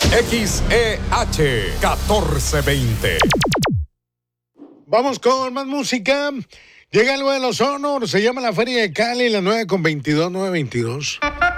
XEH 1420. Vamos con más música. Llega algo de los Honor, se llama la Feria de Cali, la 9:22, 9:22.